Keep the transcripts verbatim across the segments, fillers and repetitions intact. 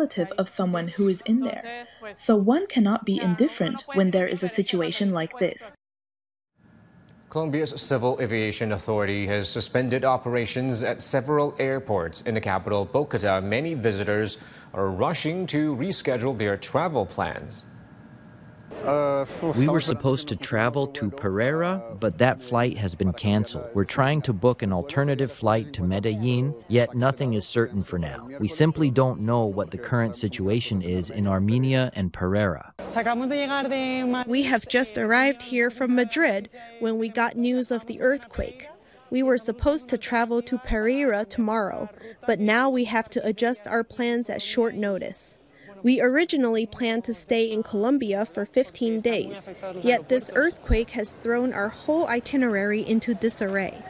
relative of someone who is in there. So one cannot be indifferent when there is a situation like this. Colombia's Civil Aviation Authority has suspended operations at several airports in the capital, Bogota. Many visitors are rushing to reschedule their travel plans. We were supposed to travel to Pereira, but that flight has been canceled. We're trying to book an alternative flight to Medellin, yet nothing is certain for now. We simply don't know what the current situation is in Armenia and Pereira. We have just arrived here from Madrid when we got news of the earthquake. We were supposed to travel to Pereira tomorrow, but now we have to adjust our plans at short notice. We originally planned to stay in Colombia for fifteen days, yet this earthquake has thrown our whole itinerary into disarray.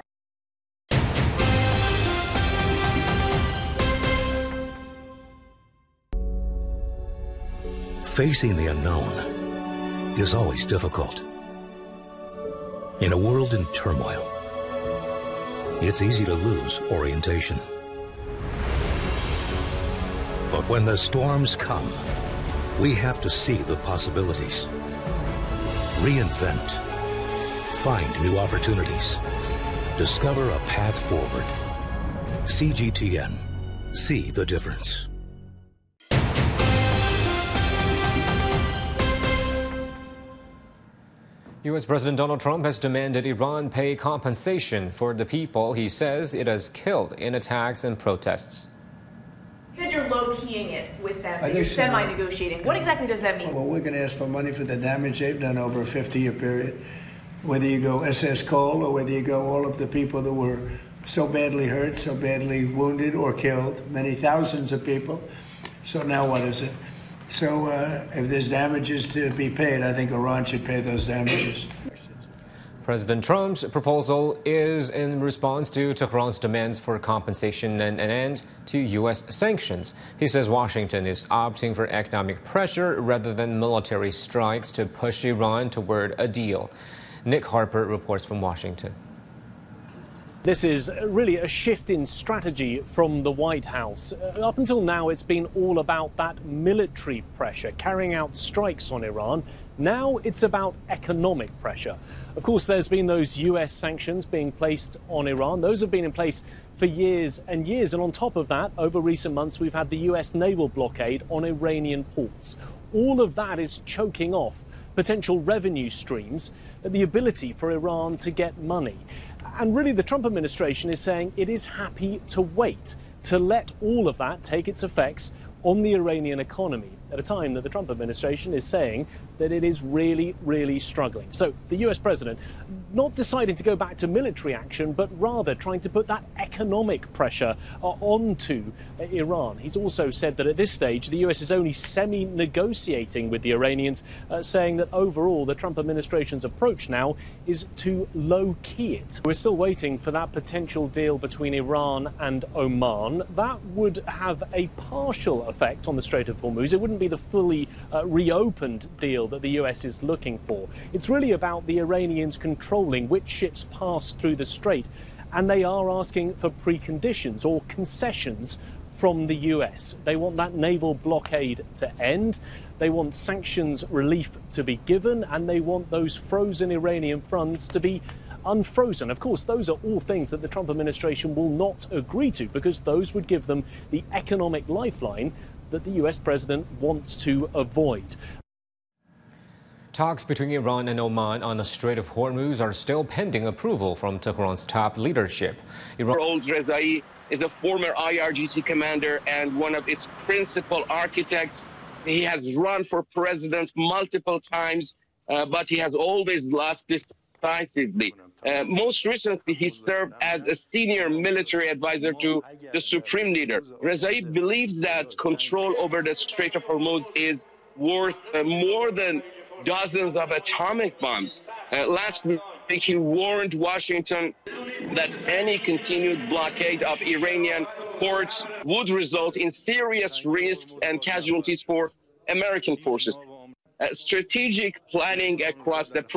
Facing the unknown is always difficult. In a world in turmoil, it's easy to lose orientation. But when the storms come, we have to see the possibilities. Reinvent. Find new opportunities. Discover a path forward. C G T N. See the difference. U S President Donald Trump has demanded Iran pay compensation for the people he says it has killed in attacks and protests. You said you're low-keying it with them, that you're semi-negotiating. What exactly does that mean? Well, we're going to ask for money for the damage they've done over a fifty-year period. Whether you go S S Cole or whether you go all of the people that were so badly hurt, so badly wounded or killed, many thousands of people. So now what is it? So uh, if there's damages to be paid, I think Iran should pay those damages. President Trump's proposal is in response to Tehran's demands for compensation and an end to U S sanctions. He says Washington is opting for economic pressure rather than military strikes to push Iran toward a deal. Nick Harper reports from Washington. This is really a shift in strategy from the White House. Up until now, it's been all about that military pressure, carrying out strikes on Iran. Now it's about economic pressure. Of course, there's been those U S sanctions being placed on Iran. Those have been in place for years and years. And on top of that, over recent months, we've had the U S naval blockade on Iranian ports. All of that is choking off potential revenue streams, the ability for Iran to get money. And really, the Trump administration is saying it is happy to wait, to let all of that take its effects on the Iranian economy at a time that the Trump administration is saying that it is really, really struggling. So the U S president not deciding to go back to military action, but rather trying to put that economic pressure uh, onto uh, Iran. He's also said that at this stage, the U S is only semi-negotiating with the Iranians, uh, saying that overall the Trump administration's approach now is to low-key it. We're still waiting for that potential deal between Iran and Oman. That would have a partial effect on the Strait of Hormuz. It wouldn't be the fully uh, reopened deal that the U S is looking for. It's really about the Iranians controlling which ships pass through the strait, and they are asking for preconditions or concessions from the U S. They want that naval blockade to end, they want sanctions relief to be given, and they want those frozen Iranian funds to be unfrozen. Of course, those are all things that the Trump administration will not agree to, because those would give them the economic lifeline that the U S president wants to avoid. Talks between Iran and Oman on the Strait of Hormuz are still pending approval from Tehran's top leadership. Iran Old Rezai is a former I R G C commander and one of its principal architects. He has run for president multiple times, uh, but he has always lost decisively. Uh, most recently, he served as a senior military advisor to the supreme leader. Rezai believes that control over the Strait of Hormuz is worth uh, more than dozens of atomic bombs. Uh, last week, he warned Washington that any continued blockade of Iranian ports would result in serious risks and casualties for American forces. Uh, strategic planning across the